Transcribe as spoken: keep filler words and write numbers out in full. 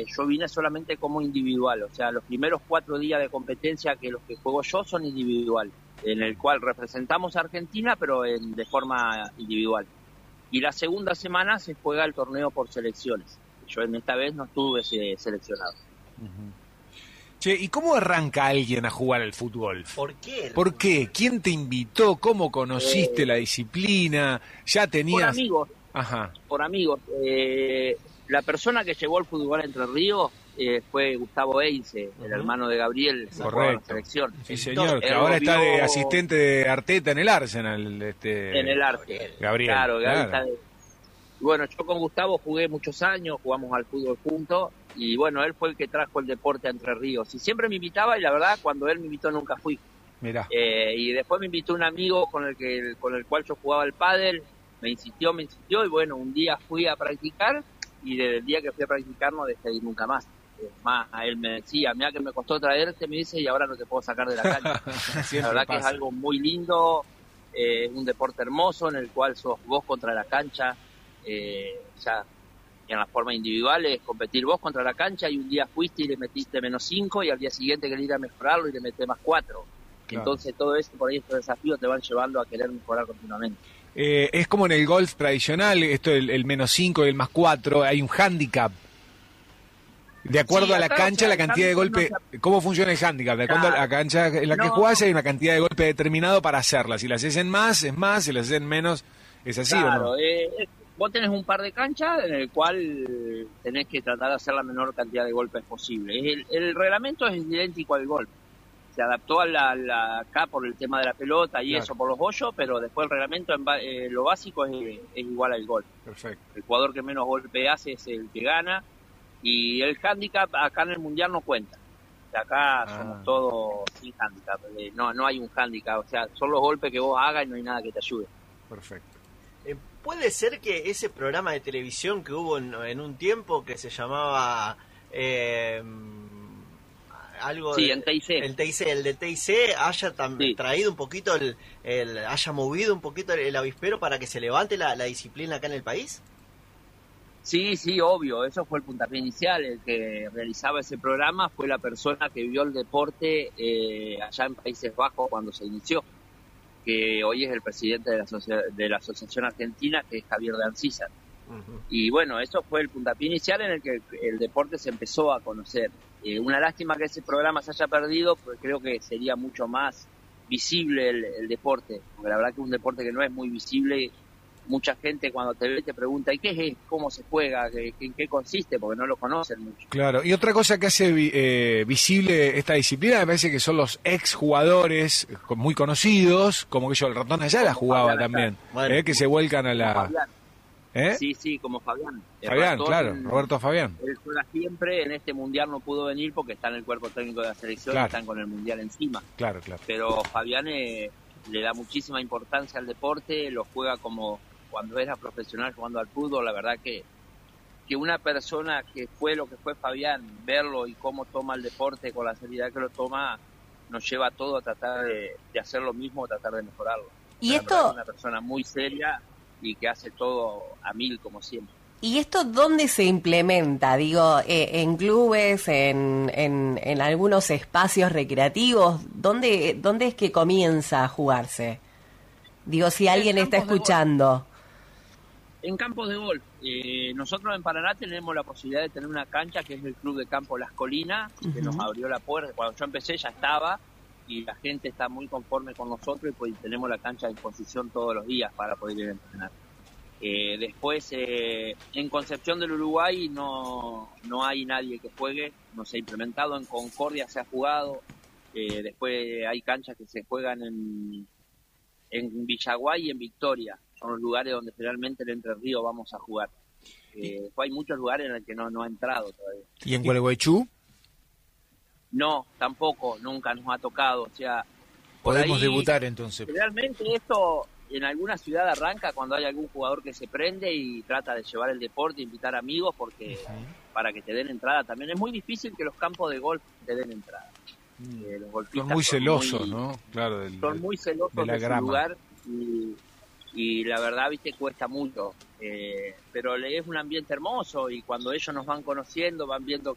yo vine solamente como individual, o sea, los primeros cuatro días de competencia que los que juego yo son individual, en el cual representamos a Argentina, pero en, de forma individual. Y la segunda semana se juega el torneo por selecciones. Yo en esta vez no estuve seleccionado. Uh-huh. Che, ¿y cómo arranca alguien a jugar al fútbol? ¿Por qué? ¿Por qué? ¿Quién te invitó? ¿Cómo conociste eh, la disciplina? ¿Ya tenías...? Por amigos. Ajá. Por amigos. Eh, la persona que llevó el fútbol a Entre Ríos eh, fue Gustavo Eince, uh-huh. el hermano de Gabriel, que jugaba en la selección. Sí, señor, que ahora vio... está de asistente de Arteta en el Arsenal. Este... En el Arsenal. Gabriel. Claro, Gabriel claro. Está de... Bueno, yo con Gustavo jugué muchos años, jugamos al fútbol juntos, y bueno, él fue el que trajo el deporte a Entre Ríos. Y siempre me invitaba, y la verdad, cuando él me invitó nunca fui. Mirá. Eh, y después me invitó un amigo con el que con el cual yo jugaba al pádel, me insistió, me insistió, y bueno, un día fui a practicar, y desde el día que fui a practicar no dejé de ir nunca más. Es más, a él me decía, mira que me costó traerte, me dice, y ahora no te puedo sacar de la cancha. La verdad pasa. Que es algo muy lindo, es eh, un deporte hermoso en el cual sos vos contra la cancha. Eh, ya en la forma individual es competir vos contra la cancha, y un día fuiste y le metiste menos cinco, y al día siguiente querés ir a mejorarlo y le metés más cuatro. Claro. Entonces todo eso, por ahí estos desafíos te van llevando a querer mejorar continuamente. Eh, es como en el golf tradicional, esto el, el menos cinco y el más cuatro, hay un handicap. De acuerdo sí, a la cancha, o sea, la cantidad de golpes, no se... ¿cómo funciona el handicap? De acuerdo claro. a la cancha en la no. que jugás hay una cantidad de golpes determinado para hacerla. Si la haces en más, es más, si la haces en menos, es así claro, o no. Eh, Vos tenés un par de canchas en el cual tenés que tratar de hacer la menor cantidad de golpes posible. El, el reglamento es idéntico al golf. Se adaptó a la, la acá por el tema de la pelota y claro. eso por los hoyos, pero después el reglamento, en, eh, lo básico es, es igual al golf. Perfecto. El jugador que menos golpe hace es el que gana, y el handicap acá en el Mundial no cuenta. O sea, acá ah. somos todos sin handicap. No, no hay un handicap, o sea, son los golpes que vos hagas y no hay nada que te ayude. Perfecto. ¿Puede ser que ese programa de televisión que hubo en, en un tiempo que se llamaba eh, algo sí, de, en T I C. el T I C, el de T I C haya tam, sí. traído un poquito el, el haya movido un poquito el, el avispero para que se levante la, la disciplina acá en el país? Sí, sí, obvio, eso fue el puntapié inicial. El que realizaba ese programa fue la persona que vio el deporte eh, allá en Países Bajos cuando se inició, que hoy es el presidente de la, asocia- de la Asociación Argentina, que es Javier de Ancísar. Uh-huh. Y bueno, eso fue el puntapié inicial en el que el deporte se empezó a conocer. Eh, una lástima que ese programa se haya perdido, porque creo que sería mucho más visible el, el deporte, porque la verdad que es un deporte que no es muy visible. Mucha gente cuando te ve te pregunta, ¿y qué es? ¿Cómo se juega? ¿En qué consiste? Porque no lo conocen mucho. Claro, y otra cosa que hace eh, visible esta disciplina me parece que son los ex jugadores muy conocidos, como que yo, el Ratón Ayala jugaba Fabián también, bueno, eh, que se vuelcan a la... ¿Eh? Sí, sí, como Fabián. Fabián, Ratón, claro, Roberto Fabián. Él juega siempre, en este Mundial no pudo venir porque está en el cuerpo técnico de la selección, claro. y están con el Mundial encima. Claro, claro. Pero Fabián eh, le da muchísima importancia al deporte, lo juega como... Cuando era profesional jugando al fútbol, la verdad que que una persona que fue lo que fue Fabián, verlo y cómo toma el deporte con la seriedad que lo toma, nos lleva a todo a tratar de, de hacer lo mismo, tratar de mejorarlo. Y la esto... es una persona muy seria y que hace todo a mil como siempre. ¿Y esto dónde se implementa? Digo, eh, en clubes, en, en, en algunos espacios recreativos, ¿dónde, ¿dónde es que comienza a jugarse? Digo, si alguien está escuchando... En campos de golf. Eh, nosotros en Paraná tenemos la posibilidad de tener una cancha que es el Club de Campo Las Colinas, uh-huh. que nos abrió la puerta. Cuando yo empecé ya estaba, y la gente está muy conforme con nosotros, y pues tenemos la cancha a disposición todos los días para poder ir a entrenar. Eh, después, eh, en Concepción del Uruguay no, no hay nadie que juegue, no se ha implementado. En Concordia se ha jugado. Eh, después hay canchas que se juegan en, en Villaguay y en Victoria. Son los lugares donde generalmente en Entre Ríos vamos a jugar. Eh, hay muchos lugares en los que no, no ha entrado todavía. ¿Y en Gualeguaychú? No, tampoco, nunca nos ha tocado. O sea, podemos ahí, debutar entonces. Realmente esto en alguna ciudad arranca cuando hay algún jugador que se prende y trata de llevar el deporte, invitar amigos, porque uh-huh. para que te den entrada también. Es muy difícil que los campos de golf te den entrada. Mm. Eh, los golfistas son muy son celosos, muy, ¿no? Claro, del, son muy celosos de, de su lugar y... y la verdad, viste, cuesta mucho, eh, pero es un ambiente hermoso, y cuando ellos nos van conociendo, van viendo